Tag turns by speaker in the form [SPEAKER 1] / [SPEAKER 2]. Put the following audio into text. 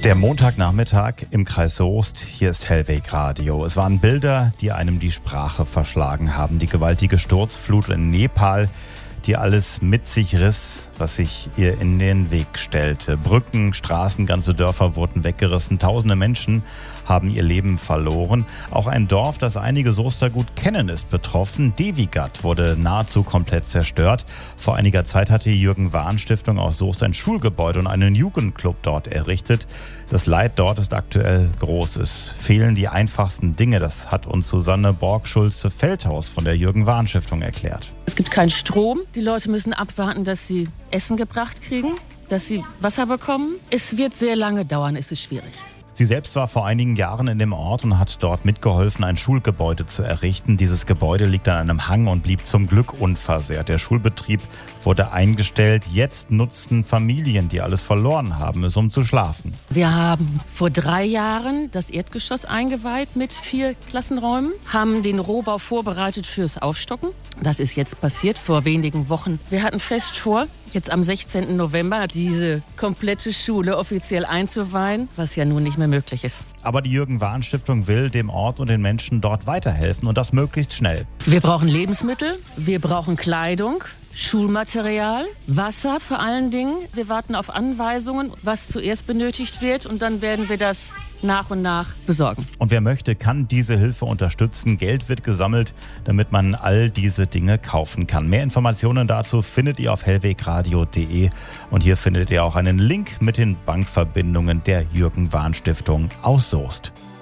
[SPEAKER 1] Der Montagnachmittag im Kreis Soest, hier ist Hellweg Radio. Es waren Bilder, die einem die Sprache verschlagen haben. Die gewaltige Sturzflut in Nepal, die alles mit sich riss, was sich ihr in den Weg stellte. Brücken, Straßen, ganze Dörfer wurden weggerissen. Tausende Menschen haben ihr Leben verloren. Auch ein Dorf, das einige Soester gut kennen, ist betroffen. Devigat wurde nahezu komplett zerstört. Vor einiger Zeit hatte die Jürgen-Wahn-Stiftung aus Soest ein Schulgebäude und einen Jugendclub dort errichtet. Das Leid dort ist aktuell groß. Es fehlen die einfachsten Dinge. Das hat uns Susanne Borg-Schulze-Feldhaus von der Jürgen-Wahn-Stiftung erklärt.
[SPEAKER 2] Es gibt keinen Strom. Die Leute müssen abwarten, dass sie Essen gebracht kriegen, dass sie Wasser bekommen. Es wird sehr lange dauern, es ist schwierig.
[SPEAKER 1] Sie selbst war vor einigen Jahren in dem Ort und hat dort mitgeholfen, ein Schulgebäude zu errichten. Dieses Gebäude liegt an einem Hang und blieb zum Glück unversehrt. Der Schulbetrieb wurde eingestellt. Jetzt nutzten Familien, die alles verloren haben, es, um zu schlafen.
[SPEAKER 2] Wir haben vor 3 Jahren das Erdgeschoss eingeweiht mit 4 Klassenräumen, haben den Rohbau vorbereitet fürs Aufstocken. Das ist jetzt passiert vor wenigen Wochen. Wir hatten fest vor, jetzt am 16. November diese komplette Schule offiziell einzuweihen, was ja nun nicht mehr möglich ist.
[SPEAKER 1] Aber die Jürgen-Wahn-Stiftung will dem Ort und den Menschen dort weiterhelfen und das möglichst schnell.
[SPEAKER 2] Wir brauchen Lebensmittel, wir brauchen Kleidung, Schulmaterial, Wasser vor allen Dingen. Wir warten auf Anweisungen, was zuerst benötigt wird, und dann werden wir das nach und nach besorgen.
[SPEAKER 1] Und wer möchte, kann diese Hilfe unterstützen. Geld wird gesammelt, damit man all diese Dinge kaufen kann. Mehr Informationen dazu findet ihr auf hellwegradio.de und hier findet ihr auch einen Link mit den Bankverbindungen der Jürgen-Wahn-Stiftung aus Soest.